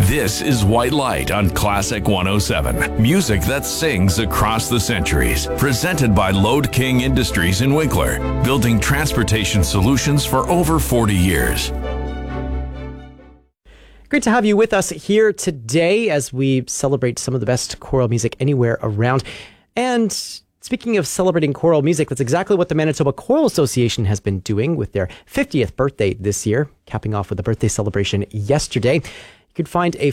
This is White Light on Classic 107. Music that sings across the centuries. Presented by Lode King Industries in Winkler. Building transportation solutions for over 40 years. Great to have you with us here today as we celebrate some of the best choral music anywhere around. And speaking of celebrating choral music, that's exactly what the Manitoba Choral Association has been doing with their 50th birthday this year, capping off with a birthday celebration yesterday. You can find a